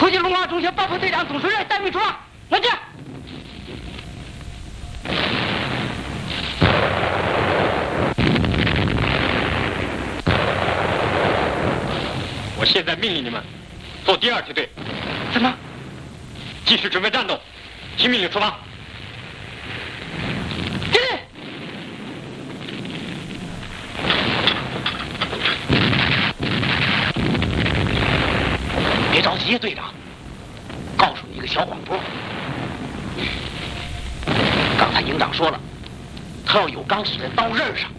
出击龙华中学爆破队长总主任单位出发，拿去。 我现在命令你们做第二梯队。 怎么？ 继续准备战斗，听命令出发。 敬礼。别着急，队长。告诉你一个小广播。刚才营长说了，他要有钢死在刀刃上。